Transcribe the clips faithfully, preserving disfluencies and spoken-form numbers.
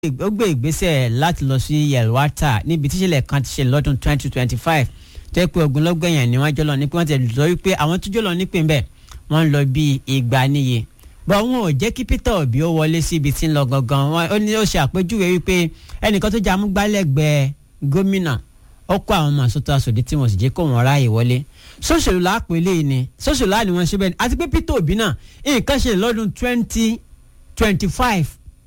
ó gbé ìgbésẹ̀ láti lọ sí Yelwata níbi tíṣẹ̀lẹ̀ kan ti ṣe lọ́dún twenty twenty five tó yẹ pé ogunlọ́gọ̀ èèyàn ni wọ́n jọlọ ní pé wọ́n ti lọ wípé àwọn tó jọlọ ní pé ń bẹ̀ wọ́n ń lọ bí igba níye bọ́ wọn ò jẹ́ kí Peter Obi ó wọlé sí ibi tí ń lọ gangan wọn ó ní ó ṣe àpèjúwe wípé ẹnìkan tó jẹ́ amúgbálẹ́gbẹ̀ẹ́ gómìnà ó kó àwọn ọmọ àsọtọ àsòdì tí wọ́n sì jẹ́ kó wọn ráàyè wọlé sọ́sẹ̀lú láàpẹ̀lẹ́ ni sọ́sẹ̀lú láà ni wọ́n ṣe bẹ́ẹ̀ àti pé Peter Obi náà nǹkan ṣe lọ́dún twenty twenty five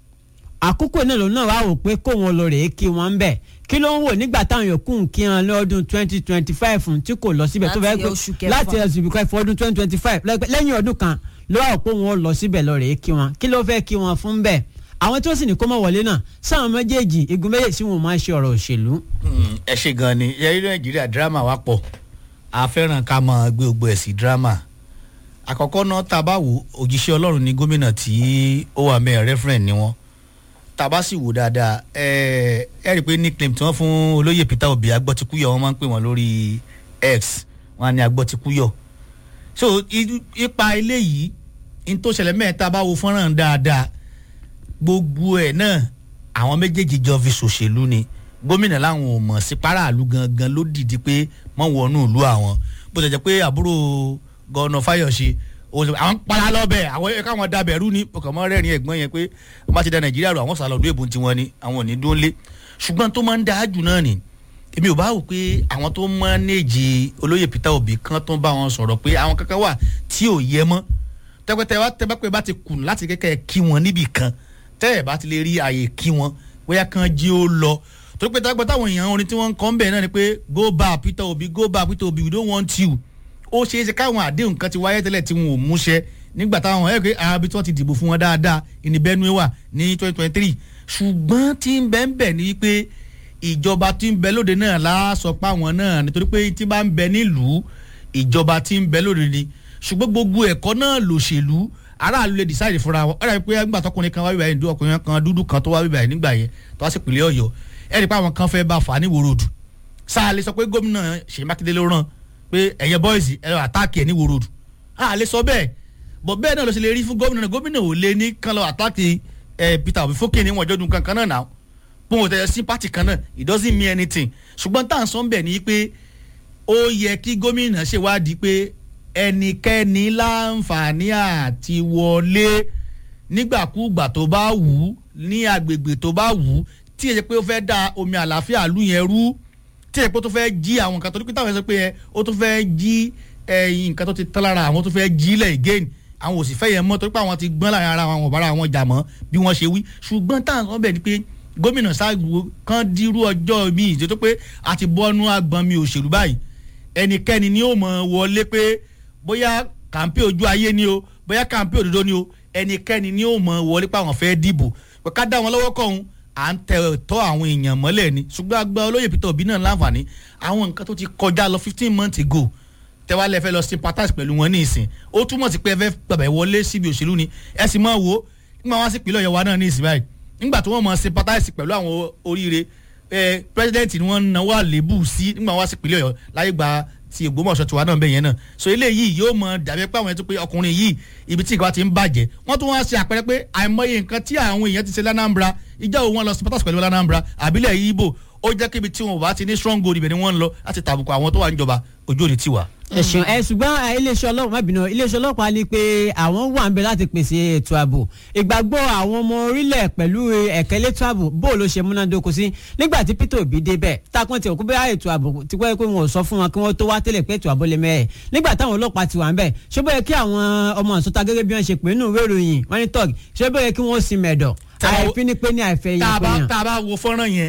àkókò náà lòun náà wá wò pé kó wọn lọ rèé kí wọn ń bẹ̀ kí ló ń wò nígbà táwọn yòókù ń kí wọn lọ́dún twenty twenty five tí kò lọ síbẹ̀ tó fẹ́ pé láti ẹ̀sùn ìbíkọ́ ẹ̀fọ́ ọdún twenty twenty five lẹ́yìn ọdún kan ló wà pé wọn lọ síbẹ̀ lọ rèé kí wọn kí ló fẹ́ kí wọn fún bẹ́ẹ̀ àwọn tí wọ́n sì ní kó mọ̀ wọlé náà sáwọn méjèèjì igun méjèèjì tí wọ́n máa ń ṣe ọ̀rọ̀ òṣèlú. ẹ ṣe gan ni yẹrí Nàìjíríà dírámà wá pọ̀ a fẹ́ràn ká máa gbé gbogbo ẹ̀ sí dírámà àkọ́kọ́ náà tá a bá wò òjíṣẹ́ Ọlọ́run ní gómìnà tí ó wà mẹ́rin rẹ́fúrẹ́ǹ ni wọ́n tá a bá sì wò dáadáa ẹ ẹ rí i pé nickname tí wọ́n fún olóyè Peter Obi agbọ́tikúyọ̀ wọ́n máa ń pè wọ́n lórí X wọ́n á ní agbọ́tikúyọ̀ so ipa eléyìí n tó ṣẹlẹ̀ mẹ́ta bá wo fọ́nrán dáadáa gbogbo ẹ̀ náà àwọn méjèèjì jọ fi ṣòṣèlú ni gómìnà láwọn ò mọ̀ sí paráàlú gangan ló dìdí pé wọ́n wọnú ìlú àwọn bó ṣe jẹ́ pé àbúrò gọ́ọ̀nà Fáyọ̀ṣe àwọn para lọ́bẹ̀ àwọn ẹ̀ka wọn dabẹ̀ rú ni ọkàn mọ́ rẹ́rìn ẹ̀gbọ́n yẹn pé wọ́n bá ti da Nàìjíríà rò àwọn sàlọ̀ ọdún èbùn tiwọn ni àwọn ò ní dún lé ṣùgbọ́n tó máa ń da ájù náà ni èmi ò bá wò pé àwọn tó mánéèjì olóyè Peter Obi kan tó ń bá wọn sọ̀rọ̀ pé àwọn kankan wà tí ò yẹ mọ́ tẹ́pẹ́tẹ́ wá tẹ́pẹ́ bá ti kùn láti kẹ́kẹ́ kí wọn níbì kan tẹ́ ẹ̀ bá ti lè rí àyè kí wọn bóyá kan jí ó lọ torí pé tágbà táwọn èèyàn orin tí wọ́n ń kọ́ ń bẹ̀ náà ni pé go back Peter Obi go back Peter Obi we don't want you ó ṣeé ṣe káwọn àdéhùn kan ti wáyé tẹ́lẹ̀ tí wọn ò múṣẹ nígbà táwọn ẹ̀ pé àbí tí wọ́n ti dìbò fún wọn dáadáa ìní Benue wà ní twenty twenty three ṣùgbọ́n tí ń bẹ ń bẹ ní pé ìjọba tí ń bẹ lóde náà láàsọ páwọn náà nítorí pé tí bá ń bẹ nílùú ìjọba tí ń bẹ lóde ni ṣùgbọ́n gbogbo ẹ̀kọ́ náà lòṣèlú aráàlú lè decide fúnra wọn ọ̀rẹ́ pé nígbà tọkùnrin kan wá bíbá yẹn ọkùnrin kan dúdú kan tó wá bíbá yẹn nígbà yẹn tó wá sí ìpínlẹ̀ Ọ̀yọ́ ẹ̀rí pé àwọn kan fẹ́ bá fà á ní wòròdù sáà lè sọ pé gómìnà Ṣèyí Mákindé ló rán pé ẹ̀yẹ bọ́ìsì ẹ̀rọ àtáàkì ẹ̀ ní wòròdù a lè sọ bẹ́ẹ̀ bọ̀ bẹ́ẹ̀ náà ló ṣe lè rí fún gómìnà gómìnà ò lè ní kán lọ àtáàkì ẹ̀ Peter Obi fókè ní wọn jọdún kankan náà náà bó wọn tẹ̀lé sí pátì kan náà it doesn't mean anything ṣùgbọ́n tá à ń sọ bẹ́ẹ̀ ni pé ó yẹ kí gómìnà ṣèwádìí pé ẹnikẹ́ni láǹfààní àti wọlé nígbàkúgbà tó bá wù ú ní agbègbè tó bá wù ú tí èyí pé ó fẹ́ da omi àlàáfíà lù yẹn rú tí èyí pé ó tó fẹ́ jí àwọn nǹkan tó ní pé táwọn ẹ̀ sọ pé ẹ ó tó fẹ́ jí ẹyin nǹkan tó ti tán lára àwọn tó fẹ́ jí lẹ̀ again àwọn ò sì fẹ́ yẹn mọ́ torí pé àwọn ti gbọ́n láàrin ara àwọn ọ̀bára àwọn jà mọ́ bí wọ́n ṣe wí ṣùgbọ́n táwọn kan bẹ̀ ni pé gómìnà ságbo kan dírú ọjọ́ mi ìṣe tó pé a ti bọ́nú agbọ̀n mi òṣèlú báyìí ẹnikẹ́ni ni ó mọ̀ wọlé pé bóyá kàǹpé ojú ayé ni o bóyá kàǹpé òdodo ni o ẹnikẹ́ni ni ó mọ̀ wọlé pé àwọn fẹ́ dìbò pé ká dá wọn lọ́wọ́ kọ̀ọ̀hún à ń tẹ tọ́ àwọn èèyàn mọ́lẹ̀ ni ṣùgbọ́n àgbà olóyè Peter Obi náà láǹfààní àwọn nǹkan tó ti kọjá lọ fifteen months ago tẹ́wálẹ̀ fẹ́ lọ sympathize pẹ̀lú wọn ní ìsìn ó túmọ̀ sí pé ẹ fẹ́ gbàgbẹ́ wọlé síbi òṣèlú ni ẹ sì máa wo nígbà wọn sì pìlọ̀ Ọ̀yọ́ wa náà ní ìsìn báyìí nígbà tí wọ́n mọ̀ sympathize pẹ̀lú àwọn oríire president ni wọ́n náwó àlébù sí nígbà wọn sì pìlọ̀ Ọ̀yọ́ láyé gba ti Ògbómọ̀ṣọ́ tiwa náà bẹ́ẹ̀ yẹn náà so eléyìí yóò mọ dàbí pé àwọn yẹn tó pé ọkùnrin yìí ibi tí ìgbà ti ń bàjẹ́ wọ́n tún wá ṣe àpẹẹrẹ pé àìmọye nǹkan tí àwọn èèyàn ti ṣe l'Anambra ìjà òun wọn lọ sympathize pẹ̀lú l'Anambra àbílẹ̀ Ìgbò ó jẹ́ kébi tí wọn ò bá ti ní strong goal ibẹ̀ ni wọ́n ń lọ láti tàbùkù àwọn tó wà níjọba ojú òní tiwa. ẹ̀sùn ẹ̀ ṣùgbọ́n iléeṣẹ́ ọlọ́pàá má bínú iléeṣẹ́ ọlọ́pàá ní pé àwọn wà ń bẹ láti pèsè ètò ààbò ìgbàgbọ́ àwọn ọmọ orílẹ̀ pẹ̀lú ẹ̀ka elétò ààbò bó ló ṣe múnádóko sí nígbà tí Peter Obi débẹ̀ takun ti òkú bẹ́ẹ̀ ètò ààbò ti pẹ́ pé wọn ò sọ fún wọn kí wọ́n tó wá tẹ́lẹ̀ pé ètò ààbò lè mẹ́ẹ̀ nígbà táwọn ọlọ́pàá ti wà ń bẹ̀ ṣé bóyá kí àwọn ọmọ ìsọta gẹ́gẹ́ bí wọ́n ṣe pè nínú ìwé ìròyìn wọ́n ní tọ́ọ̀gì ṣé bóyá kí wọ́n sin mẹ̀dọ̀ àìfín ní pé ní àìfẹ́ yẹn pé yàn. tá a bá wo fọ́nrán yẹn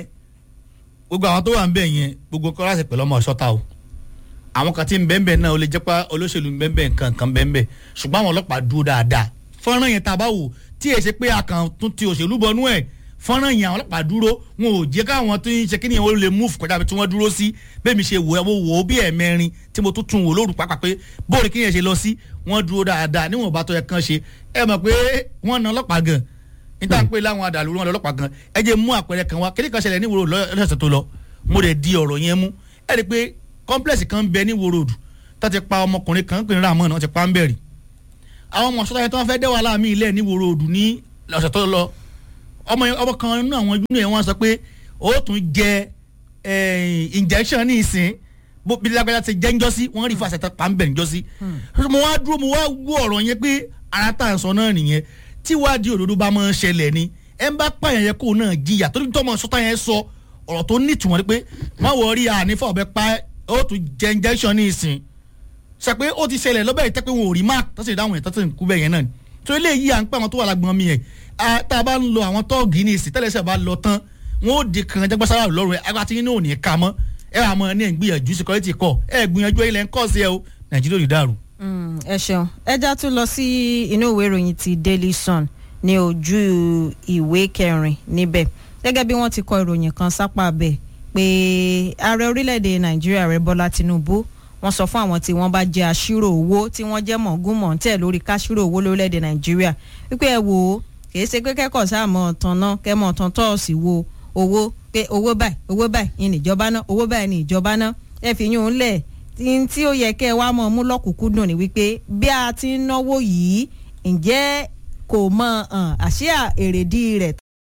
gbogbo àwọn tó wà ń bẹ̀ yẹn gbogbo kọ́ láti pẹ̀lú ọmọ ìṣọ́ta o àwọn kan tí ń bẹ́ẹ̀ bẹ́ẹ̀ náà ó lè jẹ́ pé olóṣèlú ń bẹ́ẹ̀ bẹ́ẹ̀ nǹkan kan bẹ́ẹ̀ bẹ́ẹ̀ ṣùgbọ́n àwọn ọlọ́pàá dúró dáadáa fọ́nrán yẹn tá a bá wò tí èsì pé a kàn tún ti òṣèlú bọnú ẹ̀ fọ́nrán yẹn àwọn ọlọ́pàá dúró wọn ò jẹ́ káwọn tó ń ṣe kí ni wọ́n lè move kọjá bí tí wọ́n dúró sí bẹ́ẹ̀ mi ṣe wò ó wò ó bí ẹ̀mẹrin tí mo tún tún wò lóru pàápàá pé bóòrè kí yẹn ṣe lọ sí wọ́n dúró dáadáa níwọ̀n bá tó yẹ kán ṣe ẹ mọ̀ pé wọ́n na ọlọ́pàá gan níta pé láwọn adàlú wọn lọ́lọ́pàá gan ẹ jẹ́ mú àpẹẹrẹ kan wá kéde kan ṣẹlẹ̀ ní Ìwó lọ́sẹ̀ tó lọ mo rẹ̀ di ọ̀rọ̀ yẹn mú ẹ rí i pé complex kan bẹ ní Ìwó road tó ti pa ọmọkùnrin kan pè ní Ramon náà ti pa ń bẹ̀rì àwọn ọmọ sọ́tà yẹn tó wọ́n fẹ́ dẹ́ wàhálà mi ilẹ̀ ní Ìwó road ní lọ́sẹ̀ tó lọ ọmọ ọmọ kan nínú àwọn ẹgbẹ́ yẹn wọ́n sọ pé ó tún jẹ injection ní ìsìn bó bí lágbájá ti jẹ́ ńjọ́sí wọ́n rí fàṣẹ pa ń bẹ̀ ńjọ́sí. mo wá dúró mo wá wú ọ̀rọ̀ yẹn pé ara tá à ń sọ náà nìyẹn tí wádìí òdodo bá máa ń ṣẹlẹ̀ ni ẹ ń bá pààyàn yẹn kó náà jìyà torí tọ́mọ sọ́tà yẹn sọ ọ̀rọ̀ tó nítumọ̀ ni pé má wọ rí ànífọ̀ ọ̀bẹ pa ó tún jẹ injection ní ìsìn ṣe pé ó ti ṣẹlẹ̀ lọ́bẹ̀ ìtẹ́ pé wọn ò rí mark tó sì dáhùn yẹn tó sì ń kú bẹ́ẹ̀ yẹn náà ni tó eléyìí à ń pẹ́ àwọn tó wà lágbọ́n mi yẹn tá a bá ń lo àwọn tọ́ọ̀gì ní ìsìn tẹ́lẹ̀ sẹ́ bá lọ tán wọn ó di kan jágbására lọ́rùn ẹ̀ àgbà tí yín náà ò ní ká mọ́ ẹ wà mọ́ ní ẹ̀ ń gbìyànjú security kọ́ ẹ̀ gbìyànjú ilẹ̀ ń kọ́ sí ẹ o Nàìjíríà ò ní dàrú. ẹ ṣeun ẹja tún lọ sí inú ìwé ìròyìn ti Daily Sun ní ojú ìwé kẹrin níbẹ̀ gẹ́gẹ́ bí wọ́n ti kọ ìròyìn kan sápá bẹ̀ pé ààrẹ orílẹ̀-èdè Nàìjíríà ààrẹ Bọ́lá Tinubu wọ́n sọ fún àwọn tí wọ́n bá jẹ́ aṣírò owó tí wọ́n jẹ́ mọ̀gún mọ̀ntẹ́ lórí káṣírò owó lórílẹ̀‐èdè Nàìjíríà wípé ẹ wò ó kìí ṣe pé kẹ́kọ̀ọ́ sáàmọ̀ ọ̀tàn náà kẹ́mọ̀ ọ̀tàn tọ́ọ̀sì wo owó pé owó báyìí owó báyìí ní ìjọba náà owó báyìí ní ìjọba náà ẹ fi yún un lẹ̀ tí ó yẹ kẹ́ ẹ wá mọ̀ mú lọ́kùnkúndùn ni wípé bí a ti ń náwó yìí ǹjẹ́ kò mọ àṣẹ èrèdí rẹ̀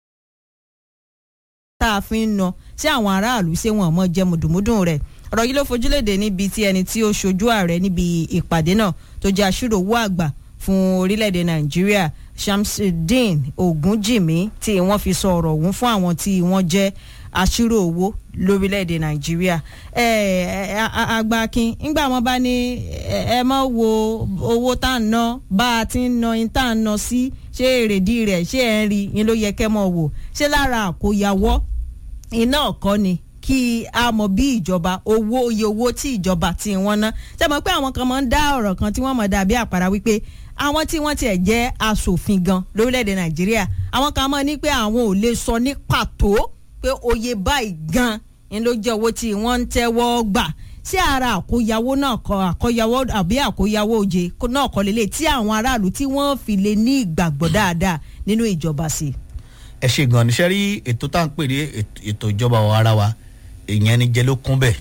tá a fi ń ná sí àwọn aráàlú ṣé wọn mọ̀ jẹ mùdùmùdùn rẹ̀ ọ̀rọ̀ yìí ló fojúlédè níbi tí ẹni tí ó ṣojú ààrẹ níbi ìpàdé náà tó jẹ́ aṣírò owó àgbà fún orílẹ̀-èdè Nàìjíríà Shamsuddin Ogunjimi tí wọ́n fi sọ ọ̀rọ̀ ọ̀hún fún àwọn tí wọ́n jẹ́ aṣírò owó lórílẹ̀-èdè Nàìjíríà àgbàkin ńgbà wọn bá ní ẹ mọ̀ wo owó tá à ń ná bá a ti ń ná in tá à ń ná sí ṣé èrèdí rẹ̀ ṣé ẹ̀ ń rí in ló yẹ kẹ́ mọ̀ wò ṣé lára àkóyawọ́ iná ọ̀kọ́ ni kí a mọ̀ bí ìjọba owó iye owó tí ìjọba tí wọ́n ná ṣe mọ̀ pé àwọn kan máa ń dá ọ̀rọ̀ kan tí wọ́n mọ̀ dàbí àpárá wípé àwọn tí wọ́n tiẹ̀ jẹ́ aṣòfin gan lórílẹ̀‐èdè Nàìjíríà àwọn kan máa ní pé àwọn ò lè sọ ní pàtó pé oye báyìí gan ni ló jẹ́ owó tí wọ́n ń tẹ́wọ́ gbà sí ara àkóyawó náà kọ àkóyawó àbí àkóyawó oje náà kọ lélẹ̀ tí àwọn aráàlú tí wọ́n fi lè ní ìgbàgbọ́ dáadáa nínú ìjọba sí. ẹ ṣe gan níṣẹ́ rí ètò tá à ń pè ní ètò ìjọba ara wa èèyàn ni jẹ ló kún bẹ́ẹ̀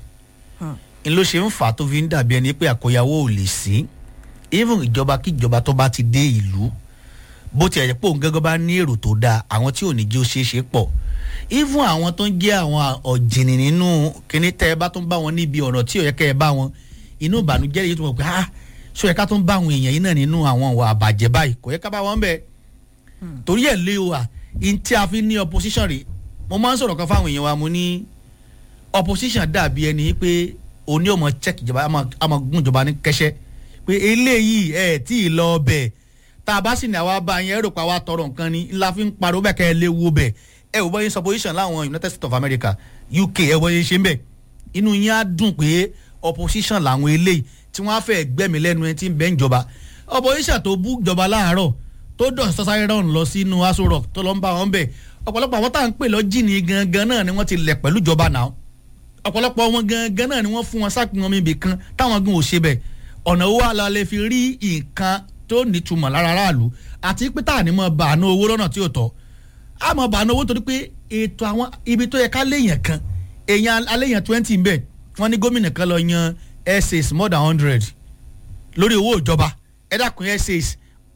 n ló ṣe ń fà á tó fi ń dàbí ẹni pé àkóyawó ò lè sí even ìjọba kí ìjọba tó bá ti dé ìlú bó ti ẹ̀jẹ̀ pé òun gẹ́gẹ́ bá ní èrò tó dáa àwọn tí ò ní jẹ́ ó ṣeé ṣe pọ̀ even àwọn tó ń jẹ́ àwọn ọ̀jìnì nínú kíní tẹ́ ẹ bá tó ń bá wọn níbi ọ̀rọ̀ tí ò yẹ kẹ́ ẹ bá wọn inú ìbànújẹ́ yìí tó mọ̀ pé ah ṣó yẹ ká tó ń bá àwọn èèyàn yìí náà nínú àwọn ìwà àbàjẹ́ báyìí kò yẹ ká bá wọn bẹ́ẹ̀ torí ẹ̀ lé wa in tí a fi ní opposition rè mo máa ń sọ̀rọ̀ kan fáwọn èèyàn wa mo ní opposition dàbí ẹni pé òní ò mọ check ìjọba a mọ gún ìjọba ní kẹsẹ́ pé eléyìí ẹ̀ tí ì lọ bẹ̀ tá a bá sì ní àwa bá yẹn rò pa wá tọrọ nǹkan ni ńlá fi ń pariwo bẹ́ẹ̀ kẹ́ ẹ léwu bẹ̀ ẹ ò bọ́ yín opposition láwọn United States of America U K ẹ bọ́ yín ṣe ń bẹ̀ inú yín á dùn pé opposition làwọn eléyìí tí wọ́n á fẹ́ gbẹ́mí lẹ́nu ẹ tí ń bẹ́ ń jọba opposition tó bú ìjọba láàárọ̀ tó dọ̀ sọ́sáré rán lọ sínú Aso Rock tó lọ ń bá wọn bẹ̀ ọ̀pọ̀lọpọ̀ àwọn tá à ń pè lọ jìnnì gangan náà ni wọ́n ti lẹ̀ pẹ̀lú ìjọba náà ọ̀pọ̀lọpọ̀ wọn gangan náà ni wọ́n fún wọn sápin omi ibì kan táwọn gan ò ṣe bẹ̀ ọ̀nà owó àlàlẹ́ fi rí nǹkan tó nítumọ̀ lára aráàlú àti pé tá à ní mọ̀ bàánú owó lọ́nà tí ò tọ́ a mọ̀ bàánú owó torí pé ètò àwọn ibi tó yẹ ká léèyàn kan èèyàn aléèyàn twenty ń bẹ̀ wọ́n ní gómìnà kan lọ yan essays more than hundred lórí owó ìjọba ẹ dákun essays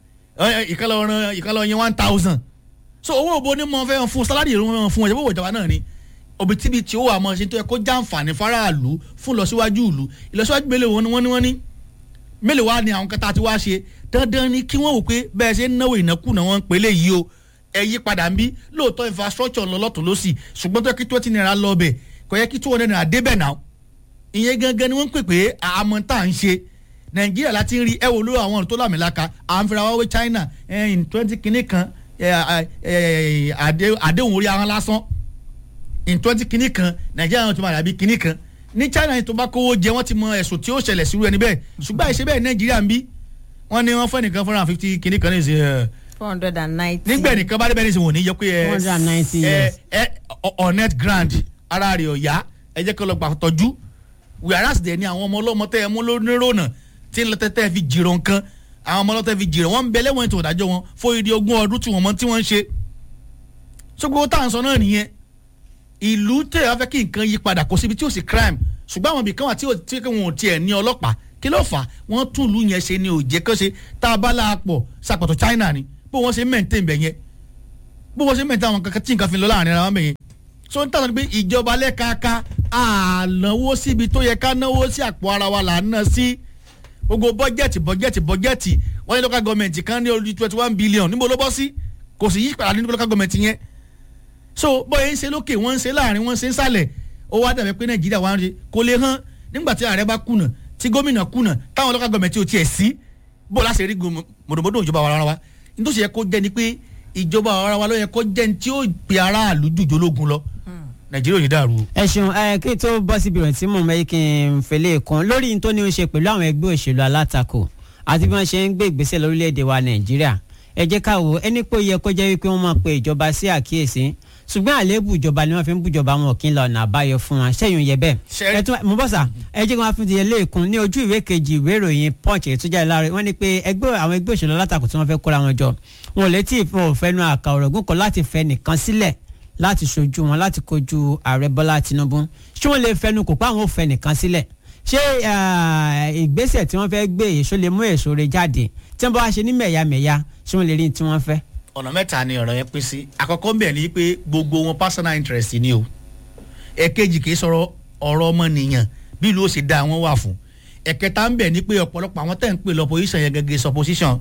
ìkànnì yan one thousand so owó òbó ni mo fẹ́ fún sálárì ìrún fún ọ̀jọ̀ ìjọba náà ni òbítíbitì owó àmọ́ ṣe tó yẹ kó jàǹfààní faraàlú fún ìlọsíwájú ìlú ìlọsíwájú mélòó wọn ni wọ́n ní wọ́n ní mélòó wá ni àwọn kẹta tí wá ṣe dandan ni kí wọ́n wò pé bẹ́ẹ̀ ṣe ń náwó ìnákùná wọn ń pèlè yìí o ẹ yí padà ń bí lóòótọ́ infrastructure ń lọ lọ́tún lọ́sì ṣùgbọ́n tó yẹ kí twenty naira lọ bẹ̀ kò yẹ kí two hundred naira débẹ̀ náà ìyẹn gangan ni wọ́n ń pè pé àmọ́ tá à ń ṣe Nàìjíríà láti ń rí ẹ wò lórí àwọn ọ̀rọ̀ tó lámìlaka à ń fira wá wé China in twenty kìíní kan àdéhùn orí ahọ́n lásán in twenty kìíní kan Nàìjíríà náà ti máa dàbí kìíní kan ní China tó bá kówó jẹ wọ́n ti mọ ẹ̀sùn tí ó ṣẹlẹ̀ sí irú ẹni bẹ́ẹ̀ ṣùgbọ́n àìṣe bẹ́ẹ̀ Nàìjíríà ń bí wọ́n ní wọ́n fẹ́ nìkan four hundred and fifty kìíní kan ní ìsìn four hundred and ninety nígbà nìkan bá débẹ̀ ní ìsìn wọ́n ní yẹ pé four hundred and ninety years ọ̀net grand ara rẹ̀ ọ̀yá ẹ jẹ́ kí wọ́n lọ gbà tọ́jú whereas dẹ̀ ni àwọn ọmọ ọlọ́mọ tẹ́ ẹ mú lónírònà tí ń lọ tẹ́tẹ́ fi jìrọ̀ nǹkan àwọn ọmọ ọlọ́tẹ́ fi jìrọ̀ wọ́n ń bẹ lẹ́wọ̀n ètò ìdájọ́ wọn fún ìdí ogún ọdún tí wọ́n mọ tí wọ́n ń ṣe ṣùgbọ́n tá à ń sọ náà nìyẹn ìlú tẹ̀ ẹ́ fẹ́ kí nǹkan yí padà kò síbi tí ò sí crime ṣùgbọ́n àwọn ibìkan wà tí wọn ò tiẹ̀ ní ọlọ́pàá kí ló fà wọ́n tún ìlú yẹn ṣe ni ò jẹ́ kó ṣe tá a bá láàpọ̀ sàpọ̀tọ̀ China ni bó wọ́n ṣe maintain bẹ̀ yẹn bó wọ́n ṣe mẹ́ta àwọn kankan tí nǹkan fi lọ láàrin ara wọn bẹ̀yẹn so ń tàbí pé ìjọba lẹ́kàáká ànáwó síbi tó yẹ ká náwó sí àpò ara wa là ń ná sí gbogbo bọ́jẹ̀tì bọ́jẹ̀tì bọ́jẹ̀tì wọ́n ní local government kan ní orí twenty one billion níbo ló bọ́ sí kò sì yí padà nínú local government yẹn so bóyá ń ṣe lókè wọ́n ń ṣe láàrin wọ́n ń ṣe sálẹ̀ ó wá dàbí pé nàìjíríà wá ń ṣe kò lè hàn nígbà tí ààrẹ bá kùnà tí gómìnà kùnà táwọn local government ò tiẹ̀ sí bó láṣẹ rí mọ̀dọ̀mọ́dọ̀ ìjọba ara wa nítorí yẹ kó jẹ́ ni pé ìjọba ara wa ló yẹ kó jẹ́ ní tí ó pe aráàlú jùjọ lógun lọ nàìjíríà ò ní dàrú. ẹ ṣeun ẹ kí n tó bọ́ síbi ìròyìn tí mò ń mẹ́yì kí n fẹ́lẹ́ kan lórí n tó ní í ṣe pẹ̀lú àwọn ẹgbẹ́ òṣèlú alátakò àti bí wọ́n ṣe ń gbé ìgbésẹ̀ lórílẹ̀‐èdè wa nàìjíríà ẹ jẹ́ ká wò ẹni pé ó yẹ kó jẹ́ wípé wọ́n máa pe ìjọba sí àkíyèsí ṣùgbọ́n àléébù ìjọba ni wọ́n fi ń bújọba wọn kí n lọ ọ̀nà àbáyọ fún wọn ṣẹ́yìn yẹ bẹ́ẹ̀. mo bọ́ sà ẹ jẹ́ kí wọ́n fi ti eléèkún ní ojú ìwé kejì ìwé ìròyìn punch ètò jáde láàrin wọ́n ní pé ẹgbẹ́ àwọn ẹgbẹ́ òṣèlú alátakò tí wọ́n fẹ́ kóra wọn jọ wọn ò létí ìfún òfẹ́nu àkà ọ̀rọ̀gùn kan láti fẹ́ nìkan sílẹ̀ láti ṣojú wọn láti kojú ààrẹ bọ́lá tinubu ṣé wọ́n lè fẹnu kò pa àwọn ò fẹ́ nìkan sílẹ̀ ṣé ìgbésẹ̀ tí wọ́n fẹ́ gbé èso lè mú èso rẹ̀ jáde tí wọ́n bá wá ṣe ní mẹ̀yàmẹ̀yà ṣé wọ́n lè rí tí wọ́n fẹ́. ọ̀nà mẹ́ta ni ọ̀rọ̀ yẹn pín sí àkọ́kọ́ ń bẹ̀ ni pé gbogbo wọn personal interest ni o ẹ̀kejì kì í sọ̀rọ̀ ọ̀rọ̀ ọmọnìyàn bí ìlú ó ṣe dá wọn wà fún ẹ̀kẹta ń bẹ̀ ni pé ọ̀pọ̀lọpọ̀ àwọn tẹ̀ ń pè lọ́pọ̀síṣàn yẹn gẹ́gẹ́ supposition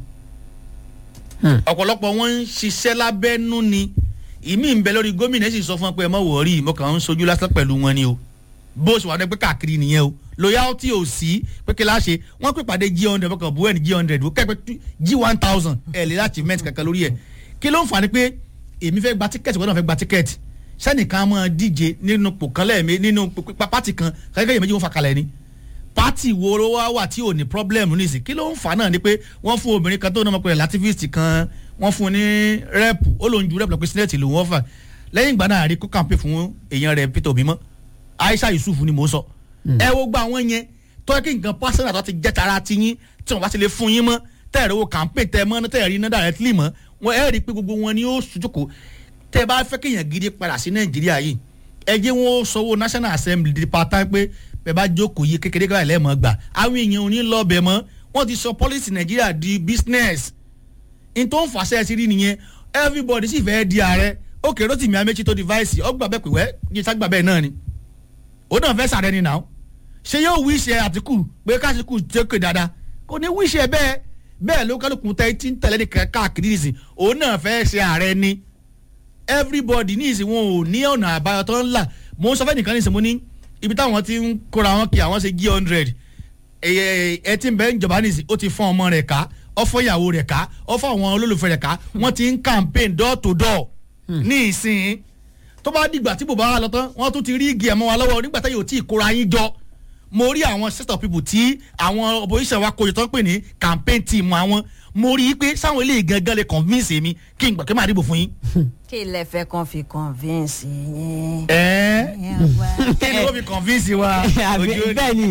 ọ̀pọ̀lọpọ̀ wọn ń ṣiṣẹ́ lábẹ́nú ni ìmí ń bẹ lórí gómìnà sì sọ fún ọ pé ẹ mọ̀ wọ̀ọ́rì mo kàn ń sojú lásán pẹ̀lú wọn ni o bó ṣe wà ní pé káàkiri nìyẹn o loyalty ò sí pé kí láṣẹ wọn pè pàdé g hundred wọn kàn bú ẹ ní g hundred ó kẹ́pẹ́ g one thousand ẹ̀ lè achievement kankan lórí ẹ̀ kí ló ń fà ní pé èmi fẹ́ gba tíkẹ́ẹ̀tì wọ́n náà fẹ́ gba tíkẹ́ẹ̀tì sẹ́nìkan máa díje nínú pò kan lẹ́ẹ̀mí nínú pátì kan kẹ́kẹ́ yẹn méjì wọn fà kalẹ̀ ni pátì wo ló wá wà tí ò ní problem nísì kí ló ń fà náà ni pé wọ́n fún obìnrin kan tó náà pẹ̀lú activist kan wọ́n fún ní rep ó lóun ju rep lọ pé senate ló wọ́n fà lẹ́yìn ìgbà náà rí kó campaign fún èèyàn rẹ̀ Peter Obi mọ́ Aisha Yusuf ni mò ń sọ ẹ wo gba àwọn yẹn tó yẹ kí nǹkan personal tó ti jẹ́ tara ti yín tí wọ́n bá ti lè fún yín mọ́ tẹ́ẹ̀rẹ́ wo campaign tẹ́ẹ̀ mọ́ tẹ́ẹ̀rí iná directly mọ́ wọn ẹ̀ rí i pé gbogbo wọn ni ó sojúkò tẹ́ ẹ bá fẹ́ kéèyàn gidi padà sí Nàìjíríà yìí ẹ jẹ́ wọn ó sọwọ́ National Assembly di pátá pé bẹ́ẹ̀ bá jókòó yìí kékeré káyọ̀ lẹ́ẹ̀mọ́ gbà àwọn èèyàn ò ní lọ bẹ̀ mọ́ wọ́n ti sọ policy Nàìjíríà di business n tó ń fàṣẹ sí rí nìyẹn everybody sì fẹ́ di ààrẹ ó kéré tì mí Amechi tó di vice ọgbà bẹ́ẹ̀ pé wẹ́ yìí ságbà bẹ́ẹ̀ náà ni ó náà fẹ́ sàrẹ́ ni náà ṣé yóò wíṣẹ́ Àtíkù pé káṣíkù tẹ́kẹ̀ dáadáa kò ní wíṣẹ́ bẹ́ẹ̀ bẹ́ẹ̀ ló kálukú tẹ́ tí ń tẹ̀lé ní káàkiri nìsín òun náà fẹ́ ṣe ààrẹ ni everybody ní ìsìn wọn ò ní ọ̀nà àbáyọ tó ń là mo ń sọ fẹ́ nìkan nìsín mo ní ibi táwọn ti ń kóra wọn kí àwọn ṣe g hundred ẹ ti ń bẹ́ ń jọba nìsín ó ti fọ́n ọmọ rẹ̀ ká ọfọ ìyàwó rẹ̀ ká ọfọ àwọn olólùfẹ́ rẹ̀ ká wọ́n ti ń campaign door to door ní ìsìn tó bá dìgbà tí bòbá wa lọ tán wọ́n tún ti rí igi ẹ̀mọ́ wa lọ́wọ́ nígbà táyọ̀ tí ìkóra yín jọ mo rí àwọn set of people tí àwọn opposition wa kojú tó ń pè ní campaign team àwọn mo rí i pé sáwọn eléyìí gangan lè convince mi kí n gbà kí n máa dìbò fún yín. kí ilẹ̀ fẹ́ kan fi convince yín. ẹ kí ni wọ́n fi convince wa. bẹ́ẹ̀ ni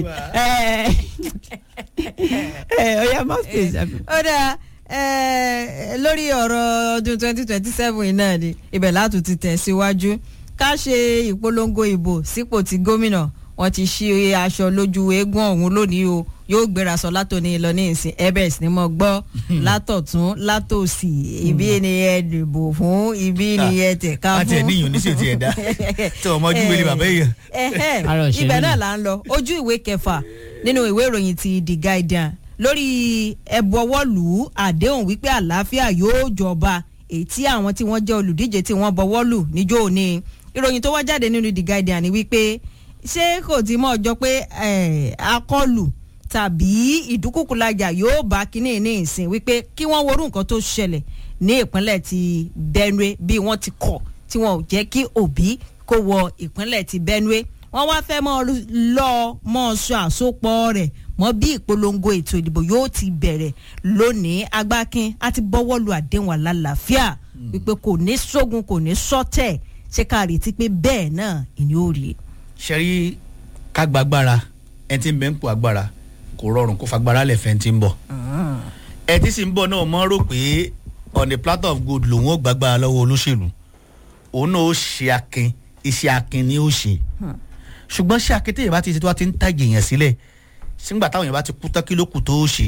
ọ̀yà mouthpiece. ó dáa lórí ọ̀rọ̀ ọdún twenty twenty seven náà ni ibẹ̀ látún ti tẹ̀ síwájú ká ṣe ìpolongo ìbò sípò ti gómìnà wọ́n ti ṣí aṣọ lójú eégún ọ̀hún lónìí o yóò gbéra sọ látòní lọ ní ìsìn ebs ni mo gbọ́ látọ̀tún látòsì ibi ni ẹ dìbò fún ibi ni ẹ tẹ̀ka fún. láti ẹ̀ níyàn ní sèétí ẹ̀dá tí ọmọ ojú wẹlé bàbá yẹn. ibẹ̀ náà là ń lọ ojú ìwé kẹfà nínú ìwé ìròyìn ti The Guardian lórí ẹbọwọ́lù àdéhùn wípé àlàáfíà yóò jọba èyí tí àwọn tí wọ́n jẹ́ olùdíje tí wọ́n bọwọ́lù níjó òní ìròyìn tó wá jáde nínú The Guardian ni wípé ṣé kò tí mọ̀ ọjọ́ pé akọlù tàbí ìdúkùkùlájà yóò bá kínní ní ìsìn wípé kí wọ́n worú nǹkan tó ṣẹlẹ̀ ní ìpínlẹ̀ ti Benue bí wọ́n ti kọ̀ tí wọ́n ò jẹ́ kí Obi kó wọ ìpínlẹ̀ ti Benue wọ́n wá fẹ́ mọ́ lọ mọ́ sọ àsopọ̀ rẹ̀ mọ́ bí ìpolongo ètò ìdìbò yóò ti bẹ̀rẹ̀ lónìí Agbákin àti bọ́wọ́lù àdéhùn àlàáfíà wípé kò ní sógun kò ní sọ́tẹ̀ ṣé ká retí pé bẹ́ẹ̀ náà ìní ò rí. ṣẹ́rí ká gbàgbára ẹ ti ń bẹ́ ń pò agbára kò rọrùn kó fagbára lẹ̀ fẹ́ ti ń bọ̀ ẹ ti sì ń bọ̀ náà mọ́ rò pé on the platter of gold lòun ó gbàgbára lọ́wọ́ olóṣèlú òun náà ó ṣe akin iṣẹ́ akin ni ó ṣe ṣùgbọ́n ṣé akin téèyàn bá ti ṣe tó wá ti ń tàjẹ̀ yẹn sílẹ̀ sígbà táwọn èèyàn bá ti kú tán kí ló kù tó ó ṣe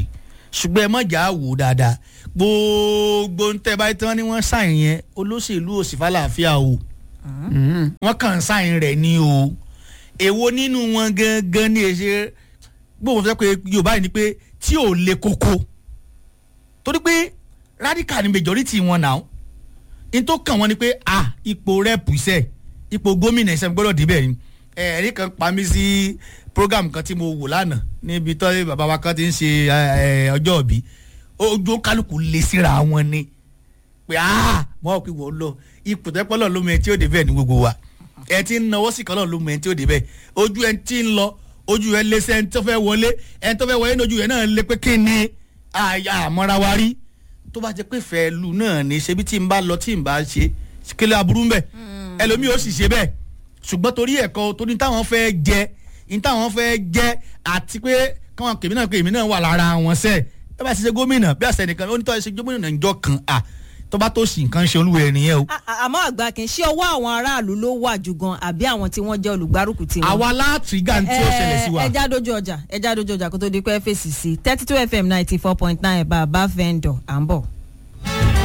ṣùgbọ́n ẹ mọ̀jà wò dáadáa gbogbo ń tẹ́ báyìí tán ni wọ́n sáyìn yẹn olóṣèlú òsì fàlàáfíà o wọ́n kàn ń sáyìn rẹ̀ ní o èwo nínú wọn gangan ní èṣe gbóhùn fẹ́ pé Yorùbá yìí ni pé tí ò le koko torí pé radical ni majority wọn náà n tó kàn wọ́n ni pé ah ipò rẹ́pù iṣẹ́ ipò gómìnà iṣẹ́ gbọ́dọ̀ débẹ̀ ni ẹ̀ẹ́dì kan pa mí sí program kan tí mo wò lánàá níbi tó bàbá wa kan ti ń ṣe ọjọ́ ìbí ojú kálukú lè síra wọn ni pé ah wọn ò pè wọ́n lọ ipò tẹ́pọ̀ lọ́ọ́ ló mọ ẹni tí ó débẹ̀ ní gbogbo wa ẹ ti ń nawọ́ sí kan lọ́ọ́ ló mọ ẹni tí ó débẹ̀ ojú ẹni tí ń lọ ojú ẹ lé sẹ́ni tó fẹ́ wọlé ẹni tó fẹ́ wọlé ní ojú ẹ náà lé pé kí ni àmọ́ra wa rí tó bá jẹ́ pé fẹ́ lu náà ni ṣebí tí n bá lọ tí n bá ṣe kílẹ̀ aburú ń bẹ̀ ẹlòmíì ó sì ṣe bẹ́ẹ̀ ṣùgbọ́n torí ẹ̀kọ́ tó ní táwọn fẹ́ jẹ ní táwọn fẹ́ jẹ àti pé káwọn kèmí náà pé èmi náà wà lára wọn sẹ́ẹ̀ ẹ bá ti ṣe gómìnà bí àṣẹ nìkan ó ní tọ́ ẹ ṣe gómìnà ìjọ kan à tó bá tó sì nǹkan ṣe olúwẹ̀ nìyẹn o. àmọ́ àgbà kì í ṣe ọwọ́ àwọn aráàlú ló wà jù gan àbí àwọn tí wọ́n jẹ́ olùgbárùkù tí wọ́n. àwa láti gà ní tí ó ṣẹlẹ̀ sí wa. ẹja dojú ọjà ẹja dojú ọjà kó tó di pé fèsì sí thirty two fm ninety four point nine bàbá vendor à ń bọ̀.